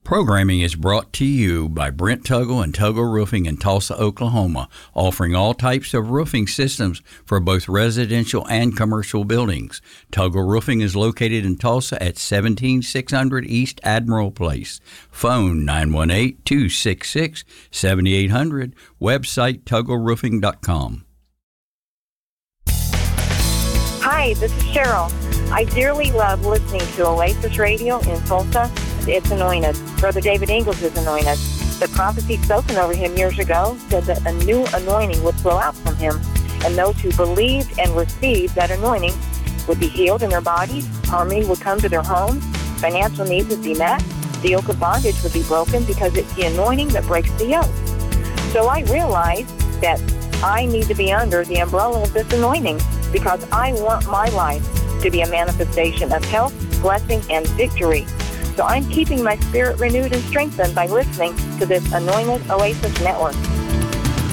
Programming is brought to you by Brent Tuggle and Tuggle Roofing in Tulsa, Oklahoma, offering all types of roofing systems for both residential and commercial buildings. Tuggle Roofing is located in Tulsa at 17600 East Admiral Place. Phone 918-266-7800. Website tuggleroofing.com. Hi, this is Cheryl. I dearly love listening to Oasis Radio in Tulsa. It's anointed. Brother David Ingles is anointed. The prophecy spoken over him years ago said that a new anointing would flow out from him, and those who believed and received that anointing would be healed in their bodies, harmony would come to their homes, financial needs would be met, the yoke of bondage would be broken because it's the anointing that breaks the yoke. So I realized that I need to be under the umbrella of this anointing because I want my life to be a manifestation of health, blessing, and victory. So I'm keeping my spirit renewed and strengthened by listening to this Anointed Oasis Network.